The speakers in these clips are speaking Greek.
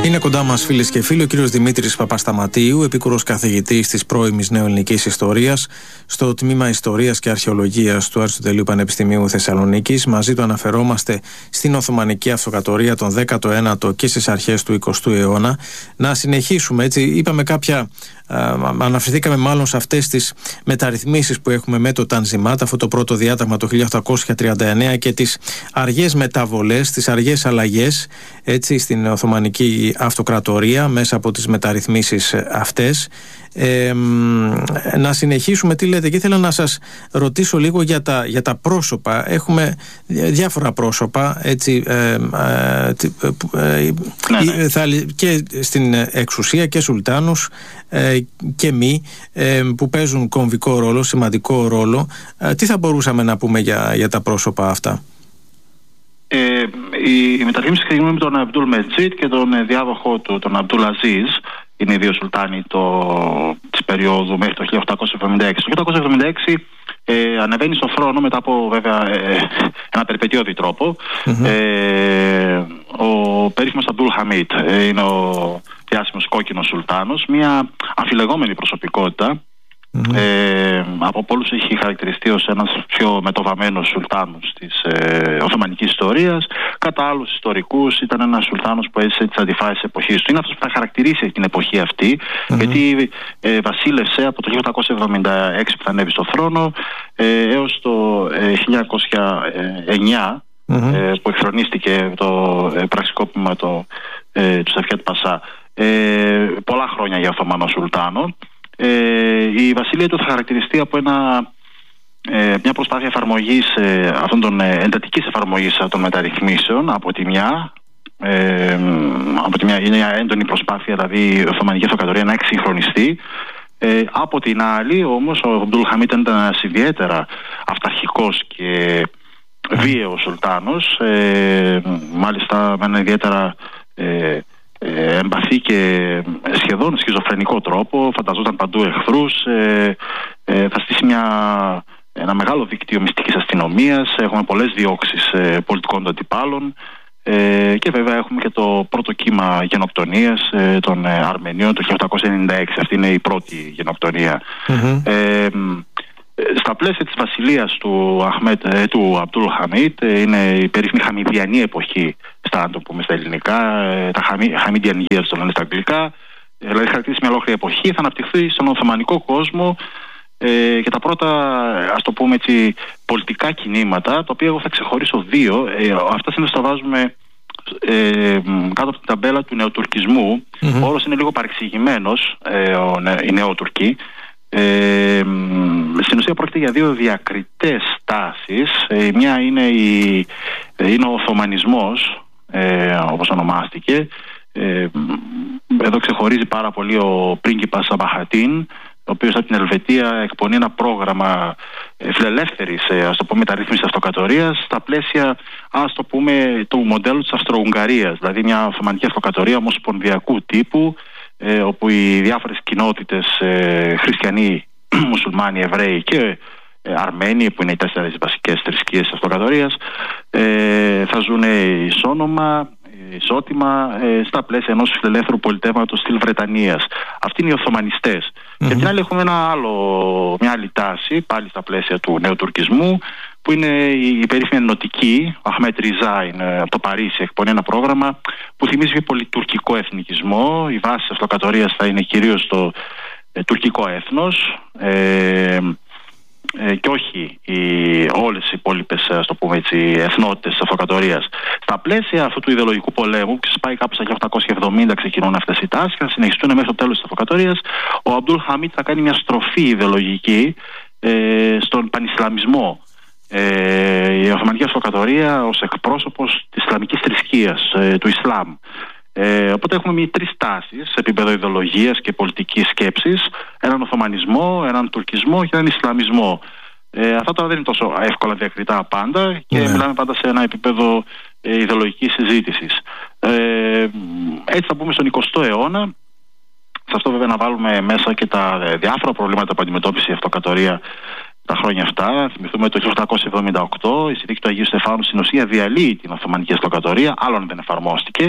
Είναι κοντά μας, φίλες και φίλοι, ο κύριος Δημήτρης Παπασταματίου, επίκουρος καθηγητής της πρώιμης νεοελληνικής ιστορίας στο τμήμα Ιστορίας και Αρχαιολογίας του Αριστοτελείου Πανεπιστημίου Θεσσαλονίκης. Μαζί του αναφερόμαστε στην Οθωμανική Αυτοκρατορία τον 19ο και στις αρχές του 20ου αιώνα. Να συνεχίσουμε, έτσι, είπαμε κάποια. Αναφερθήκαμε μάλλον σε αυτές τις μεταρρυθμίσεις που έχουμε με το Τανζιμάτ, αυτό το πρώτο διάταγμα το 1839, και τις αργές μεταβολές, τις αργές αλλαγές, έτσι, στην Οθωμανική Αυτοκρατορία μέσα από τις μεταρρυθμίσεις αυτές. Να συνεχίσουμε, τι λέτε, και ήθελα να σας ρωτήσω λίγο για τα πρόσωπα. Έχουμε διάφορα πρόσωπα, έτσι, και στην εξουσία και σουλτάνους και μη, που παίζουν κομβικό ρόλο, σημαντικό ρόλο. Τι θα μπορούσαμε να πούμε για τα πρόσωπα αυτά? Η μεταρρύθμιση ξεκινούν με τον Αμπτούλ Μετζίτ και τον διάδοχό του, τον Αμπτούλ Αζίζ. Είναι οι δύο σουλτάνοι της περίοδου μέχρι το 1876. Το 1876 ανεβαίνει στο θρόνο μετά από, βέβαια, ένα περιπετειώδη τρόπο, ο περίφημος Αμπτούλ Χαμίτ. Είναι ο διάσημος κόκκινος σουλτάνος, μια αμφιλεγόμενη προσωπικότητα. Από πολλούς έχει χαρακτηριστεί ως ένας πιο μετοβαμένος σουλτάνος της Οθωμανικής ιστορίας. Κατά άλλους ιστορικούς ήταν ένας σουλτάνος που έζησε τις αντιφάσεις εποχής του. Είναι αυτός που θα χαρακτηρίσει την εποχή αυτή, γιατί βασίλευσε από το 1876 που θα ανέβει στο θρόνο έως το 1909, που εκθρονίστηκε το πραξικόπημα του Σαφιέτ Πασά. Πολλά χρόνια για Οθωμανό σουλτάνο. Η βασιλεία του θα χαρακτηριστεί από μια προσπάθεια εφαρμογής εντατικής εφαρμογής των μεταρρυθμίσεων από τη μια. Είναι μια έντονη προσπάθεια, δηλαδή, η Οθωμανική Αυτοκρατορία να εξυγχρονιστεί. Από την άλλη όμως ο Αμπτούλ Χαμίτ ήταν ένας ιδιαίτερα αυταρχικός και βίαιος σουλτάνος, μάλιστα με ένα ιδιαίτερα εμπαθή και σχεδόν σχιζοφρενικό τρόπο. Φανταζόταν παντού εχθρούς, θα στήσει ένα μεγάλο δίκτυο μυστικής αστυνομίας. Έχουμε πολλές διώξεις πολιτικών αντιπάλων, και βέβαια έχουμε και το πρώτο κύμα γενοκτονίας των Αρμενίων το 1896. Αυτή είναι η πρώτη γενοκτονία. Στα πλαίσια της βασιλείας του Αμπτούλ Χαμίτ, είναι η περίφημη Χαμιδιανή εποχή, να το πούμε στα ελληνικά, τα Hamidian Years το λένε στα αγγλικά. Δηλαδή χαρακτηρίζει μια ολόκληρη εποχή, θα αναπτυχθεί στον Οθωμανικό κόσμο, και τα πρώτα, ας το πούμε έτσι, πολιτικά κινήματα, τα οποία εγώ θα ξεχωρίσω δύο. Αυτά συνήθως τα βάζουμε κάτω από την ταμπέλα του νεοτουρκισμού. Ο όρος είναι λίγο παρεξηγημένος, οι νεότουρκοι. Στην ουσία πρόκειται για δύο διακριτές τάσεις. Μια είναι ο Οθωμανισμός, όπως ονομάστηκε. Εδώ ξεχωρίζει πάρα πολύ ο πρίγκιπας Σαμπαχατίν, ο οποίος από την Ελβετία εκπονεί ένα πρόγραμμα φιλελεύθερης, ας το πούμε, μεταρρύθμισης αυτοκρατορίας στα πλαίσια, ας το πούμε, του μοντέλου της Αυστρο-Ουγγαρίας. Δηλαδή μια Οθωμανική Αυτοκρατορία ομοσπονδιακού τύπου, όπου οι διάφορες κοινότητες, χριστιανοί, μουσουλμάνοι, Εβραίοι και Αρμένοι, που είναι οι τέσσερις βασικές θρησκείες της Αυτοκρατορίας, θα ζουν ισόνομα, ισότιμα, στα πλαίσια ενός φιλελεύθερου πολιτεύματος στυλ Βρετανίας. Αυτοί είναι οι Οθωμανιστές. Και απ' την άλλη έχουμε μια άλλη τάση, πάλι στα πλαίσια του νεοτουρκισμού, που είναι η περίφημη ενωτική. Ο Αχμέτ Ριζά από το Παρίσι εκπονεί ένα πρόγραμμα που θυμίζει πολύ τουρκικό εθνικισμό. Η βάση της αυτοκρατορίας θα είναι κυρίως το τουρκικό έθνος, και όχι όλες οι υπόλοιπες, ας το πούμε έτσι, εθνότητες της αυτοκρατορίας. Στα πλαίσια αυτού του ιδεολογικού πολέμου, που πάει κάπου στα 1870, ξεκινούν αυτές οι τάσεις και θα συνεχιστούν μέχρι το τέλος της αυτοκρατορίας. Ο Αμπτούλ Χαμίτ θα κάνει μια στροφή ιδεολογική στον πανισλαμισμό. Η Οθωμανική Αυτοκρατορία ως εκπρόσωπος της Ισλαμικής θρησκείας, του Ισλάμ. Οπότε έχουμε τρεις τάσεις σε επίπεδο ιδεολογίας και πολιτικής σκέψης: έναν Οθωμανισμό, έναν Τουρκισμό και έναν Ισλαμισμό. Αυτά τώρα δεν είναι τόσο εύκολα διακριτά πάντα, και μιλάμε πάντα σε ένα επίπεδο ιδεολογικής συζήτησης. Έτσι θα πούμε στον 20ο αιώνα. Σε αυτό βέβαια να βάλουμε μέσα και τα διάφορα προβλήματα που αντιμετώπισε η Αυτοκρατορία τα χρόνια αυτά. Θυμηθούμε το 1878 η συνθήκη του Αγίου Στεφάνου στην ουσία διαλύει την Οθωμανική Αυτοκρατορία, άλλον δεν εφαρμόστηκε.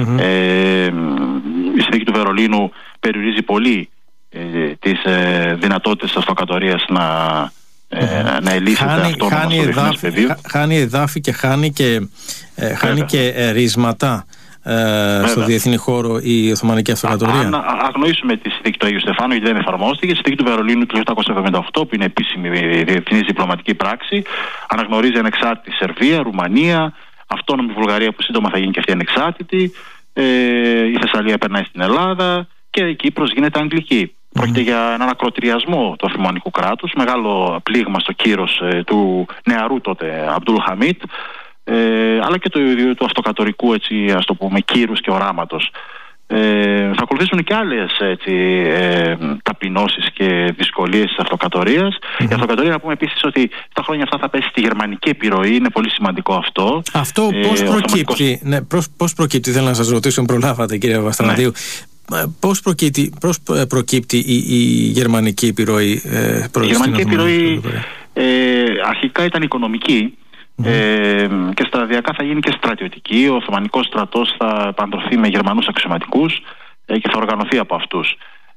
Η συνθήκη του Βερολίνου περιορίζει πολύ τις δυνατότητες της Αυτοκρατορίας να ελύσεται αυτόνομα στο διεθνές πεδίο. Χάνει εδάφη και χάνει και ρίσματα στο διεθνή χώρο η Οθωμανική Αυτοκρατορία. Αν αγνοήσουμε τη συνθήκη του Αγίου Στεφάνου, γιατί δεν εφαρμόστηκε, η συνθήκη του Βερολίνου του 1878, που είναι επίσημη διεθνής διπλωματική πράξη, αναγνωρίζει ανεξάρτητη Σερβία, Ρουμανία, αυτόνομη Βουλγαρία που σύντομα θα γίνει και αυτή ανεξάρτητη, η Θεσσαλία περνάει στην Ελλάδα και η Κύπρος γίνεται Αγγλική. Πρόκειται για έναν ακροτηριασμό του Οθωμανικού κράτους, μεγάλο πλήγμα στο κύρος του νεαρού τότε Αμπτούλ Χαμίτ, αλλά και του αυτοκρατορικού, έτσι, ας το πούμε, κύρους και οράματος. Θα ακολουθήσουν και άλλες ταπεινώσεις και δυσκολίες της αυτοκρατορίας. Η αυτοκρατορία, να πούμε επίσης ότι στα χρόνια αυτά θα πέσει στη γερμανική επιρροή, είναι πολύ σημαντικό αυτό. Αυτό πώς προκύπτει, πώς προκύπτει, θέλω να σας ρωτήσω, προλάβατε κύριε Παπασταματίου, πώς προκύπτει η γερμανική επιρροή? Η γερμανική επιρροή αρχικά ήταν οικονομική. Και σταδιακά θα γίνει και στρατιωτική. Ο Οθωμανικός στρατός θα επαντρωθεί με Γερμανούς αξιωματικούς και θα οργανωθεί από αυτούς.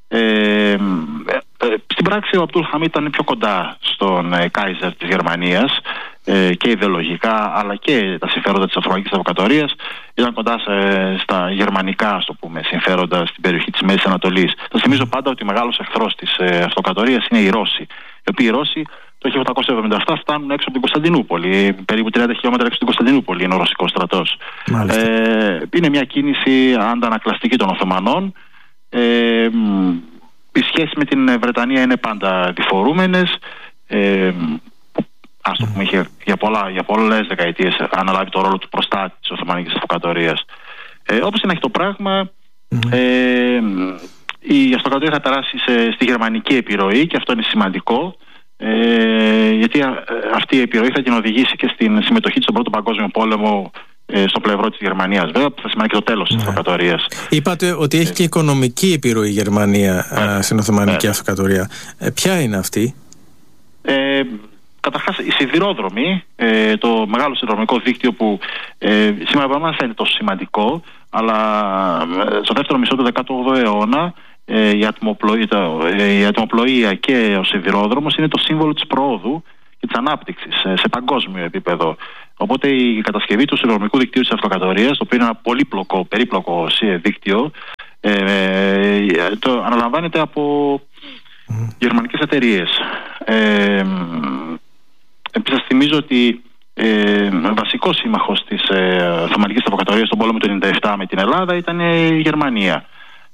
Στην πράξη ο Αμπτούλ Χαμίτ ήταν πιο κοντά στον Κάιζερ της Γερμανίας και ιδεολογικά, αλλά και τα συμφέροντα της Οθωμανικής Αυτοκρατορίας ήταν κοντά στα γερμανικά, ας το πούμε, συμφέροντα στην περιοχή της Μέσης Ανατολής. Θα θυμίζω πάντα ότι μεγάλος εχθρός της Αυτοκρατορίας είναι οι Ρώσοι, οι οποίοι οι Ρώσοι το 1877 φτάνουν έξω από την Κωνσταντινούπολη. Περίπου 30 χιλιόμετρα έξω από την Κωνσταντινούπολη είναι ο ρωσικός στρατός. Είναι μια κίνηση αντανακλαστική των Οθωμανών. Οι σχέσεις με την Βρετανία είναι πάντα διφορούμενες. Ας το πούμε, είχε για πολλές δεκαετίες αναλάβει το ρόλο του προστάτη της Οθωμανικής Αυτοκρατορίας. Όπως είναι το πράγμα, η Αυτοκρατορία θα περάσει στη γερμανική επιρροή και αυτό είναι σημαντικό. Γιατί αυτή η επιρροή θα την οδηγήσει και στην συμμετοχή της στον Πρώτο Παγκόσμιο Πόλεμο στο πλευρό της Γερμανίας, βέβαια, που θα σημαίνει και το τέλος της Αυτοκρατορίας. Είπατε ότι έχει και οικονομική επιρροή η Γερμανία στην Οθωμανική Αυτοκρατορία. Ποια είναι αυτή? Καταρχάς, οι σιδηρόδρομοι, το μεγάλο σιδηροδρομικό δίκτυο που σήμερα δεν μας φαίνεται τόσο σημαντικό, αλλά στο δεύτερο μισό του 18ου αιώνα η ατμοπλοεία και ο σιδηρόδρομος είναι το σύμβολο της προόδου και της ανάπτυξης σε παγκόσμιο επίπεδο. Οπότε η κατασκευή του σιδηροδρομικού δικτύου της Αυτοκρατορίας, το οποίο είναι ένα περίπλοκο δίκτυο, το αναλαμβάνεται από γερμανικές εταιρείες. Επίσης σας θυμίζω ότι βασικός σύμμαχος της Οθωμανικής Αυτοκρατορίας στον πόλεμο του 1997 με την Ελλάδα ήταν η Γερμανία.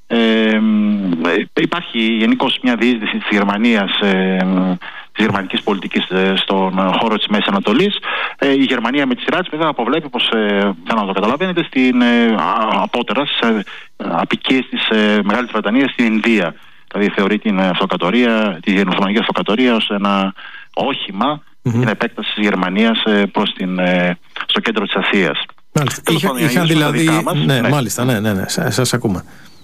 Υπάρχει γενικώς μια διείσδυση της Γερμανίας, της γερμανικής πολιτικής στον χώρο της Μέσης Ανατολής. Η Γερμανία με τη σειρά της βέβαια αποβλέπει, πως θέλω να το καταλαβαίνετε, απότερα στις απικίες της Μεγάλης Βρετανίας στην Ινδία. Δηλαδή θεωρεί την Οθωμανική Αυτοκρατορία ως ένα όχημα για την επέκταση της Γερμανίας προς στο κέντρο της Ασίας. Είχαν δηλαδή... Ναι, σας ακούμε.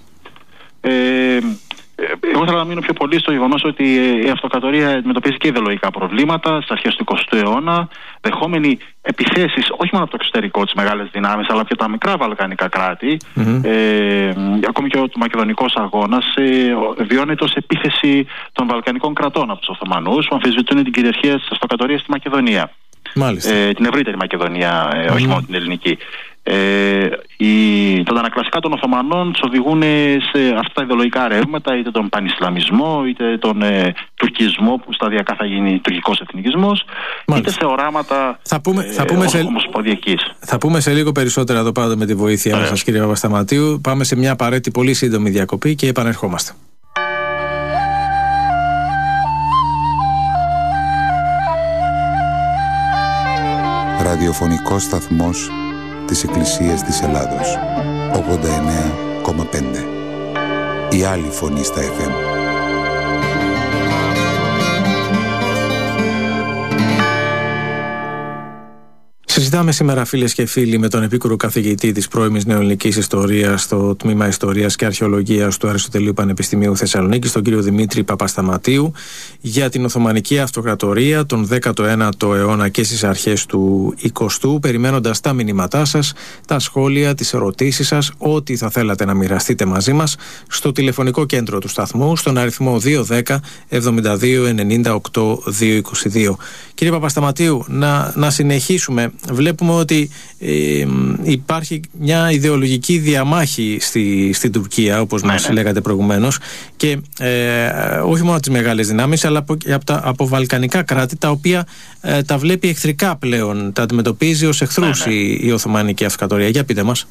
Εγώ θέλω να μείνω πιο πολύ στο γεγονός ότι η Αυτοκρατορία αντιμετωπίζει και ιδεολογικά προβλήματα στις αρχές του 20ου αιώνα, δεχόμενη επιθέσεις όχι μόνο από το εξωτερικό, τις μεγάλες δυνάμεις, αλλά και τα μικρά βαλκανικά κράτη. Ακόμη και ο Μακεδονικός αγώνας βιώνεται ως επίθεση των βαλκανικών κρατών από τους Οθωμανούς, που αμφισβητούν την κυριαρχία της Αυτοκρατορίας στη Μακεδονία. Την ευρύτερη Μακεδονία, όχι μόνο την ελληνική. Τα αντανακλαστικά των Οθωμανών τους οδηγούν σε αυτά τα ιδεολογικά ρεύματα, είτε τον πανισλαμισμό είτε τον τουρκισμό, που σταδιακά θα γίνει τουρκικός εθνικισμός, είτε σε οράματα ομοσπονδιακής. Θα πούμε σε λίγο περισσότερα εδώ πάντα με τη βοήθεια σας, κύριε Παπασταματίου. Πάμε σε μια απαραίτητη πολύ σύντομη διακοπή και επανερχόμαστε. Ραδιοφωνικός σταθμός της Εκκλησίας της Ελλάδος, 89,5. Η άλλη φωνή στα FM. Συζητάμε σήμερα, φίλες και φίλοι, με τον επίκουρο καθηγητή της πρώιμης νεοελληνικής ιστορίας στο τμήμα Ιστορίας και Αρχαιολογίας του Αριστοτελείου Πανεπιστημίου Θεσσαλονίκης, τον κύριο Δημήτρη Παπασταματίου, για την Οθωμανική Αυτοκρατορία τον 19ο αιώνα και στις αρχές του 20ου, περιμένοντας τα μηνύματά σας, τα σχόλια, τις ερωτήσεις σας, ό,τι θα θέλατε να μοιραστείτε μαζί μας, στο τηλεφωνικό κέντρο του σταθμού, στον αριθμό 210 72 98 222. Κύριε Παπασταματίου, να συνεχίσουμε. Βλέπουμε ότι υπάρχει μια ιδεολογική διαμάχη στην Τουρκία, όπως μας λέγατε προηγουμένως, και όχι μόνο τις μεγάλες δυνάμεις, αλλά από βαλκανικά κράτη, τα οποία τα βλέπει εχθρικά πλέον, τα αντιμετωπίζει ως εχθρούς η Οθωμανική Αυτοκρατορία. Για πείτε μας.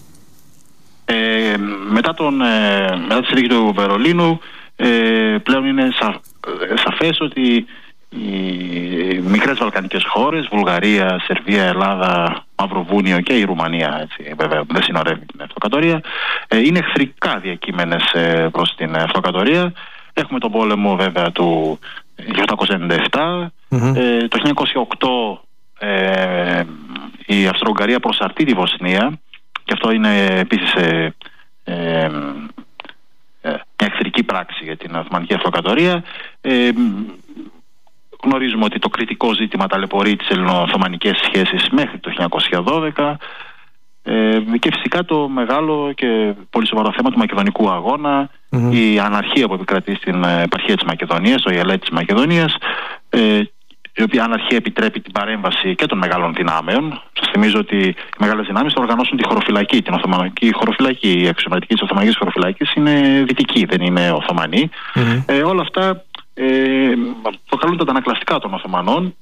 Μετά τη συνθήκη του Βερολίνου, πλέον είναι σαφές ότι οι μικρές βαλκανικές χώρες, Βουλγαρία, Σερβία, Ελλάδα, Μαυροβούνιο και η Ρουμανία, έτσι, βέβαια δεν συνορεύει την Αυτοκρατορία, είναι εχθρικά διακείμενες προς την Αυτοκρατορία. Έχουμε τον πόλεμο βέβαια του 1897. Το 1908 η Αυστρο-Ουγγαρία προσαρτεί τη Βοσνία, και αυτό είναι επίσης μια εχθρική πράξη για την Οθωμανική Αυτοκρατορία. Γνωρίζουμε ότι το κριτικό ζήτημα ταλαιπωρεί τις ελληνο-οθωμανικές σχέσεις μέχρι το 1912, και φυσικά το μεγάλο και πολύ σοβαρό θέμα του Μακεδονικού αγώνα, η αναρχία που επικρατεί στην επαρχία της Μακεδονίας, στο Ιελέ της Μακεδονίας, η οποία αναρχία επιτρέπει την παρέμβαση και των μεγάλων δυνάμεων. Σας θυμίζω ότι οι μεγάλες δυνάμεις θα οργανώσουν τη χωροφυλακή, την Οθωμανική χωροφυλακή. Η αξιωματική της Οθωμανικής χωροφυλακής είναι δυτική, δεν είναι Οθωμανή. Όλα αυτά προκαλούν τα αντανακλαστικά των Οθωμανών,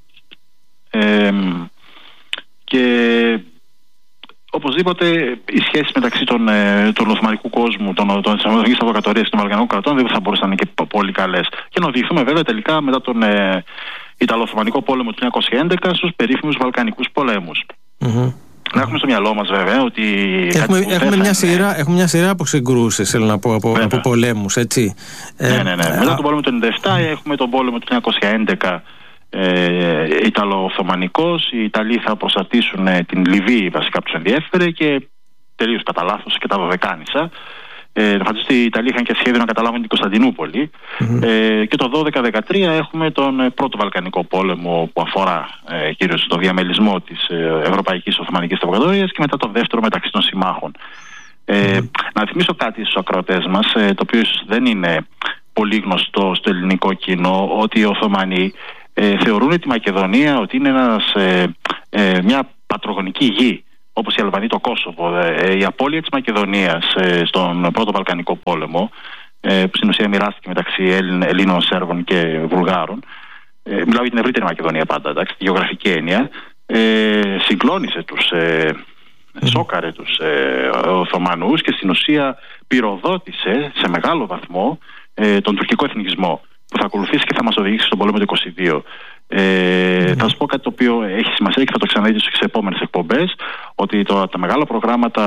και οπωσδήποτε οι σχέσεις μεταξύ του Οθωμανικού κόσμου, της Οθωμανικής Αυτοκρατορίας και των Βαλκανικών κρατών δεν θα μπορούσαν να είναι και πολύ καλές. Και να οδηγηθούμε βέβαια τελικά μετά τον Ιταλο-Οθωμανικό πόλεμο του 1911 στους περίφημους Βαλκανικούς πολέμους. Να έχουμε στο μυαλό μας βέβαια ότι έχουμε μια σειρά από συγκρούσεις, θέλω να πω, από πολέμους, έτσι. Μετά τον πόλεμο του 1997 έχουμε τον πόλεμο του 1911 Ιταλο-Οθωμανικός. Οι Ιταλοί θα προσαρτήσουν την Λιβύη, βασικά που τους ενδιέφερε, και τελείως κατά λάθος και τα Δωδεκάνησα. Φανταστείτε, οι Ιταλοί είχαν και σχέδιο να καταλάβουν την Κωνσταντινούπολη. Και το 12-13 έχουμε τον πρώτο Βαλκανικό πόλεμο, που αφορά κυρίως το διαμελισμό της Ευρωπαϊκής Οθωμανικής Αυτοκρατορίας, και μετά το δεύτερο μεταξύ των συμμάχων. Να θυμίσω κάτι στους ακροατές μας, το οποίο ίσως δεν είναι πολύ γνωστό στο ελληνικό κοινό, ότι οι Οθωμανοί θεωρούν τη Μακεδονία ότι είναι μια πατρογονική γη, όπως η Αλβανία, το Κόσοβο. Η απώλεια της Μακεδονίας στον πρώτο Βαλκανικό πόλεμο, που στην ουσία μοιράστηκε μεταξύ Ελλήνων, Σέρβων και Βουλγάρων, μιλάω για την ευρύτερη Μακεδονία πάντα, εντάξει, τη γεωγραφική έννοια, συγκλώνησε σόκαρε τους Οθωμανούς, και στην ουσία πυροδότησε σε μεγάλο βαθμό τον τουρκικό εθνικισμό, που θα ακολουθήσει και θα μας οδηγήσει στον πόλεμο του 22. Θα σας πω κάτι το οποίο έχει σημασία και θα το ξαναδείτε σε επόμενες εκπομπές, ότι τα μεγάλα προγράμματα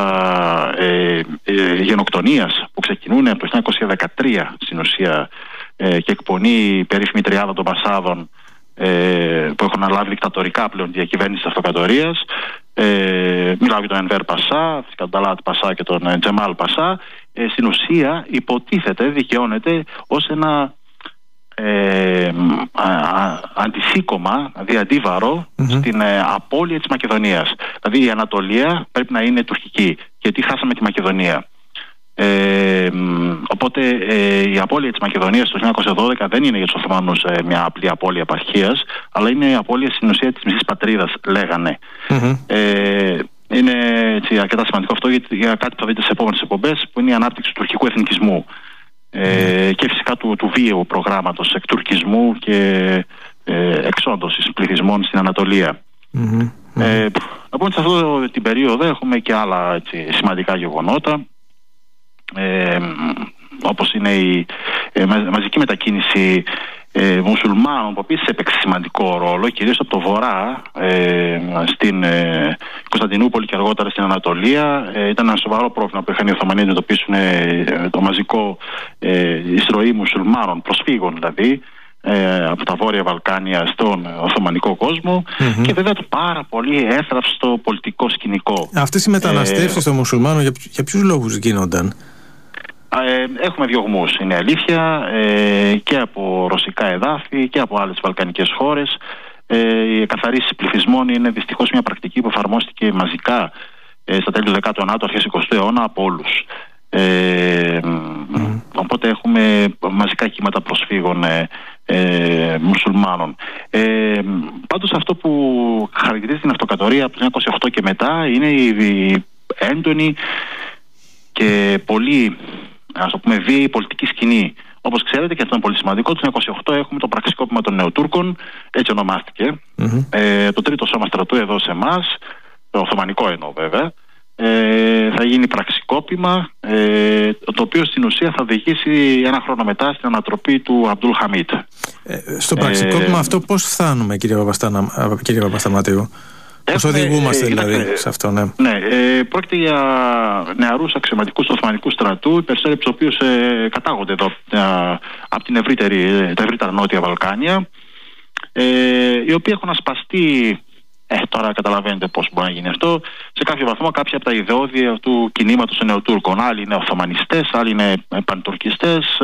γενοκτονίας που ξεκινούν από το 1913 στην ουσία, και εκπονεί η περίφημη τριάδα των Πασάδων, που έχουν αναλάβει δικτατορικά πλέον τη διακυβέρνηση της Αυτοκρατορίας, μιλάω για τον Ενβέρ Πασά, τον Ταλάτ Πασά και τον Τζεμάλ Πασά, στην ουσία υποτίθεται, δικαιώνεται ως ένα αντισύκωμα, δηλαδή αντίβαρο στην απώλεια της Μακεδονίας. Δηλαδή η Ανατολία πρέπει να είναι τουρκική, γιατί χάσαμε τη Μακεδονία. Οπότε η απώλεια της Μακεδονίας το 1912 δεν είναι για τους Οθωμανούς μια απλή απώλεια επαρχίας, αλλά είναι η απώλεια στην ουσία της μισής πατρίδας, λέγανε. Είναι έτσι, αρκετά σημαντικό αυτό για κάτι που θα δείτε σε επόμενες εκπομπές, που είναι η ανάπτυξη του τουρκικού εθνικισμού, και φυσικά του βίαιου προγράμματος εκτουρκισμού και εξόντωσης πληθυσμών στην Ανατολία. Να πούμε ότι σε αυτή την περίοδο έχουμε και άλλα, έτσι, σημαντικά γεγονότα, όπως είναι η μαζική μετακίνηση μουσουλμάνων, που επίσης έπαιξε σημαντικό ρόλο, κυρίως από το βορρά στην Κωνσταντινούπολη και αργότερα στην Ανατολία. Ήταν ένα σοβαρό πρόβλημα που είχαν οι Οθωμανοί να αντιμετωπίσουν, το μαζικό εισρωή μουσουλμάνων, προσφύγων δηλαδή, από τα Βόρεια Βαλκάνια στον Οθωμανικό κόσμο και βέβαια το πάρα πολύ έθραυστο πολιτικό σκηνικό. Αυτές οι μεταναστεύσεις των μουσουλμάνων για ποιους λόγους γίνονταν? Έχουμε διωγμούς, είναι αλήθεια, και από ρωσικά εδάφη και από άλλες βαλκανικές χώρες. Οι εκαθαρίσεις πληθυσμών είναι δυστυχώς μια πρακτική που εφαρμόστηκε μαζικά στα τέλη του 19ου, αρχές του 20ου αιώνα από όλους. Οπότε έχουμε μαζικά κύματα προσφύγων μουσουλμάνων. Πάντως αυτό που χαρακτηρίζει την αυτοκρατορία από το 1928 και μετά είναι η έντονη και πολύ, ας το πούμε, βίαιη πολιτική σκηνή. Όπως ξέρετε, και αυτό είναι πολύ σημαντικό, το 1928 έχουμε το πραξικόπημα των Νεοτούρκων, έτσι ονομάστηκε. Το τρίτο σώμα στρατού εδώ σε εμάς, το Οθωμανικό εννοώ βέβαια, θα γίνει πραξικόπημα, το οποίο στην ουσία θα οδηγήσει ένα χρόνο μετά στην ανατροπή του Αμπτούλ Χαμίτ. Στο πραξικόπημα αυτό πώς φτάνουμε, κύριε Παπασταματίου? Πώς οδηγούμαστε δηλαδή σε αυτό? Ναι, πρόκειται για νεαρούς αξιωματικούς του Οθωμανικού στρατού, οι περισσότεροι από τους οποίους κατάγονται εδώ από τα ευρύτερα Νότια Βαλκάνια, οι οποίοι έχουν ασπαστεί, τώρα καταλαβαίνετε πώς μπορεί να γίνει αυτό, σε κάποιο βαθμό κάποια από τα ιδεώδη του κινήματος των Νεοτούρκων. Άλλοι είναι Οθωμανιστές, άλλοι είναι παντουρκιστές.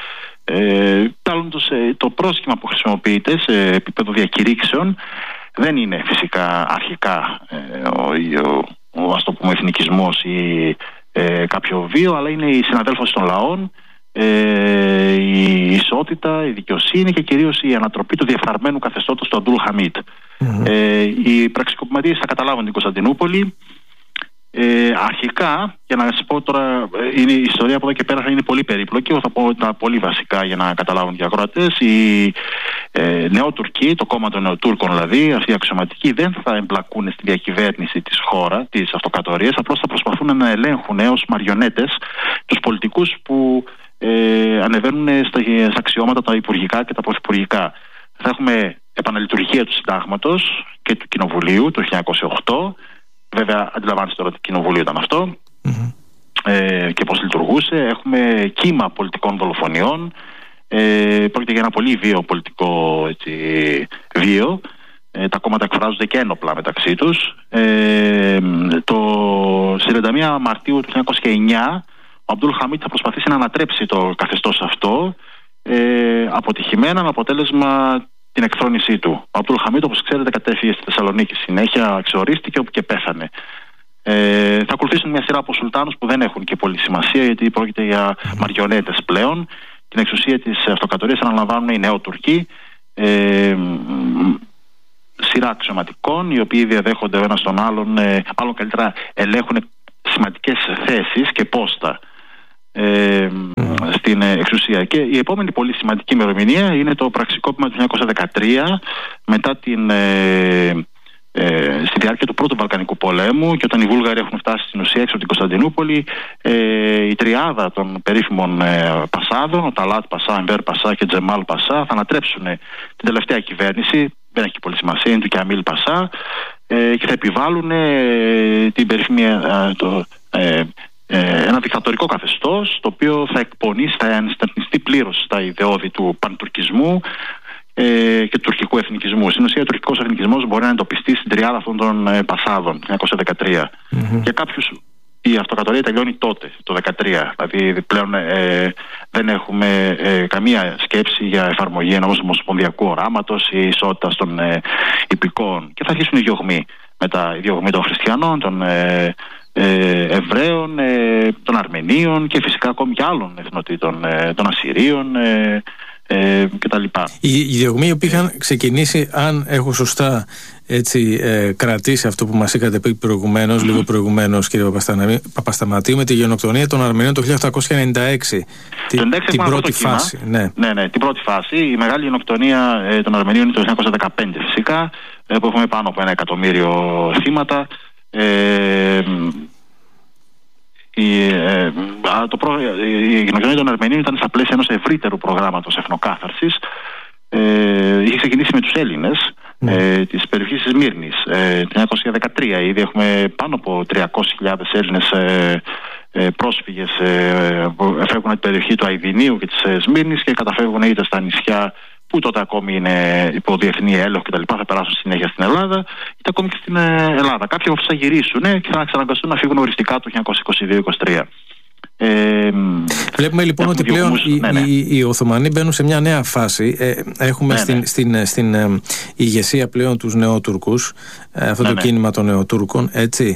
Το πρόσχημα που χρησιμοποιείται σε επίπεδο διακηρύξεων δεν είναι φυσικά αρχικά ας το πούμε εθνικισμός ή κάποιο βίο, αλλά είναι η συναδέλφωση των λαών, η ισότητα, η δικαιοσύνη και κυρίως η ανατροπή του διεφθαρμένου καθεστώτος του Αμπτούλ Χαμίτ. Οι πραξικοπηματίες θα καταλάβουν την Κωνσταντινούπολη. Αρχικά, για να σας πω τώρα, είναι η ιστορία από εδώ και πέρα θα είναι πολύ περίπλοκη. Εγώ θα πω τα πολύ βασικά για να καταλάβουν και οι ακροατές. Οι Νεότουρκοι, το κόμμα των Νεοτούρκων δηλαδή, αυτοί οι αξιωματικοί, δεν θα εμπλακούν στη διακυβέρνηση της χώρας, της αυτοκρατορίας, απλώς θα προσπαθούν να ελέγχουν ως μαριονέτες τους πολιτικούς που ανεβαίνουν στα αξιώματα τα υπουργικά και τα πρωθυπουργικά. Θα έχουμε επαναλειτουργία του συντάγματος και του κοινοβουλίου το 1908. Βέβαια, αντιλαμβάνεστε τώρα τι κοινοβούλιο ήταν αυτό και πώς λειτουργούσε. Έχουμε κύμα πολιτικών δολοφονιών. Πρόκειται για ένα πολύ βίαιο πολιτικό βίο. Τα κόμματα εκφράζονται και ένοπλα μεταξύ τους. Το 31 Μαρτίου του 1909 ο Αμπτούλ Χαμίτ θα προσπαθήσει να ανατρέψει το καθεστώς αυτό, αποτυχημένα, με αποτέλεσμα την εκθρόνησή του. Ο Αμπτούλ Χαμίτ, όπως ξέρετε, κατέφυγε στη Θεσσαλονίκη συνέχεια, εξορίστηκε όπου και πέθανε. Θα ακολουθήσουν μια σειρά από σουλτάνους που δεν έχουν και πολύ σημασία, γιατί πρόκειται για μαριονέτες πλέον. Την εξουσία της αυτοκρατορίας αναλαμβάνουν οι Νεότουρκοι, σειρά αξιωματικών, οι οποίοι διαδέχονται ο ένας τον άλλον, μάλλον καλύτερα ελέγχουν σημαντικές θέσεις και πόστα στην εξουσία. Και η επόμενη πολύ σημαντική ημερομηνία είναι το πραξικόπημα του 1913, μετά στη διάρκεια του Πρώτου Βαλκανικού Πολέμου, και όταν οι Βούλγαροι έχουν φτάσει στην ουσία έξω από την Κωνσταντινούπολη, η τριάδα των περίφημων Πασάδων, ο Ταλάτ Πασά, Εμβέρ Πασά και Τζεμάλ Πασά, θα ανατρέψουν την τελευταία κυβέρνηση, δεν έχει πολύ σημασία, είναι του Κιαμίλ Πασά, και θα επιβάλλουν την περίφημη ένα δικτατορικό καθεστώς, το οποίο θα εκπονήσει, θα ενστερνιστεί πλήρως στα ιδεώδη του παντουρκισμού και του τουρκικού εθνικισμού. Στην ουσία, ο τουρκικός εθνικισμός μπορεί να εντοπιστεί στην τριάδα αυτών των Πασάδων, το 1913. Για κάποιους η αυτοκρατορία τελειώνει τότε, το 1913. Δηλαδή πλέον δεν έχουμε καμία σκέψη για εφαρμογή ενός ομοσπονδιακού οράματος ή ισότητας των υπηκών. Και θα αρχίσουν οι διωγμοί. Μετά οι διωγμοί των χριστιανών, των Εβραίων, των Αρμενίων και φυσικά ακόμη και άλλων εθνοτήτων, των Ασσυρίων κτλ. Οι διωγμοί οι οποίοι είχαν ξεκινήσει, αν έχω σωστά κρατήσει αυτό που μας είχατε πει προηγουμένως, λίγο προηγουμένως, κύριε Παπασταματίου, με τη γενοκτονία των Αρμενίων το 1896. Την πρώτη φάση. Ναι, την πρώτη φάση. Η μεγάλη γενοκτονία των Αρμενίων είναι το 1915 φυσικά, που έχουμε πάνω από 1 εκατομμύριο θύματα. Η γενοκτονία των Αρμενίων ήταν στα πλαίσια ενός ευρύτερου προγράμματος εθνοκάθαρσης. Είχε ξεκινήσει με τους Έλληνες της περιοχής της Σμύρνης το 1913. Ήδη έχουμε πάνω από 300.000 Έλληνες πρόσφυγες που φεύγουν από την περιοχή του Αηδινίου και της Σμύρνης και καταφεύγουν είτε στα νησιά που τότε ακόμη είναι υπό διεθνή έλεγχο κτλ. Θα περάσουν συνέχεια στην Ελλάδα, είτε ακόμη και στην Ελλάδα. Κάποιοι από αυτούς θα γυρίσουν και θα εξαναγκαστούν να φύγουν οριστικά το 1922-23. Βλέπουμε λοιπόν ότι πλέον οι Οθωμανοί μπαίνουν σε μια νέα φάση. Έχουμε στην ηγεσία πλέον τους Νεότουρκους, αυτό το κίνημα των Νεοτούρκων, έτσι,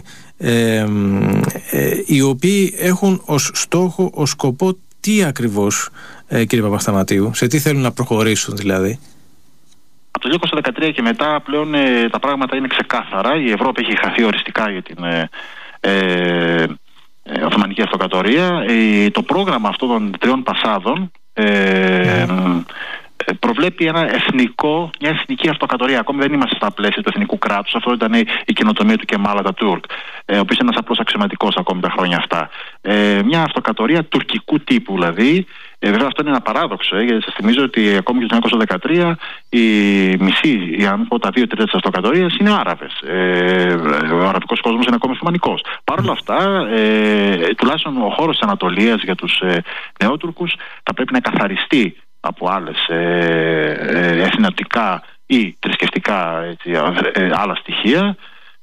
οι οποίοι έχουν ως στόχο, ως σκοπό τι ακριβώς, κύριε Παπασταματίου, σε τι θέλουν να προχωρήσουν δηλαδή? Από το 1913 και μετά πλέον τα πράγματα είναι ξεκάθαρα. Η Ευρώπη έχει χαθεί οριστικά για την Οθωμανική Αυτοκρατορία. Το πρόγραμμα αυτών των 3 πασάδων προβλέπει μια εθνική αυτοκρατορία. Ακόμη δεν είμαστε στα πλαίσια του εθνικού κράτους. Αυτό ήταν η καινοτομία του Κεμάλ Ατατούρκ, ο οποίος είναι ένας απλός αξιωματικός ακόμη τα χρόνια αυτά. Μια αυτοκρατορία τουρκικού τύπου δηλαδή. Βέβαια αυτό είναι ένα παράδοξο, γιατί σας θυμίζω ότι ακόμη και το 1913 η μισή, αν πω τα 2/3 της αυτοκρατορίας, είναι Άραβες. Ο αραβικός κόσμος είναι ακόμη Οθωμανικός. Παρ' όλα αυτά, τουλάχιστον ο χώρος της Ανατολίας για τους Νεότουρκους θα πρέπει να καθαριστεί από άλλες εθνοτικά ή θρησκευτικά άλλα στοιχεία.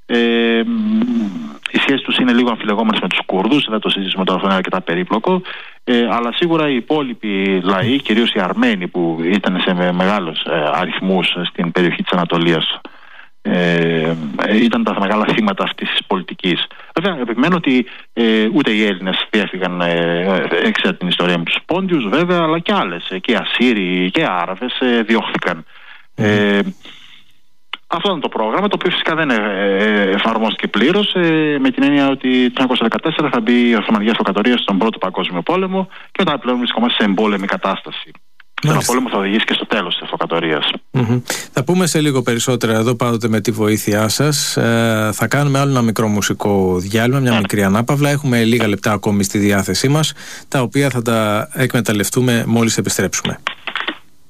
Οι σχέσεις τους είναι λίγο αμφιλεγόμενες με τους Κούρδους, δεν το συζητήσουμε τώρα, αυτό είναι αρκετά περίπλοκο, αλλά σίγουρα οι υπόλοιποι λαοί, κυρίως οι Αρμένοι που ήταν σε μεγάλους αριθμούς στην περιοχή της Ανατολίας, ήταν τα μεγάλα θύματα αυτής της πολιτικής. Βέβαια, επιμένω ότι ούτε οι Έλληνες διέφυγαν, έξω την ιστορία με τους Πόντιους βέβαια, αλλά και άλλες, και Ασσύριοι και Άραβες διώχθηκαν. Αυτό ήταν το πρόγραμμα, το οποίο φυσικά δεν εφαρμόστηκε πλήρως, με την έννοια ότι το 1914 θα μπει η Οθωμανική Αυτοκρατορία στον Πρώτο Παγκόσμιο Πόλεμο και μετά πλέον βρισκόμαστε σε εμπόλεμη κατάσταση. Ένα πόλεμο θα οδηγήσει και στο τέλος της Αυτοκρατορίας. Θα πούμε σε λίγο περισσότερα εδώ, πάντοτε με τη βοήθειά σας. Θα κάνουμε άλλο ένα μικρό μουσικό διάλειμμα, μια μικρή ανάπαυλα. Έχουμε λίγα λεπτά ακόμη στη διάθεσή μας, τα οποία θα τα εκμεταλλευτούμε μόλις επιστρέψουμε.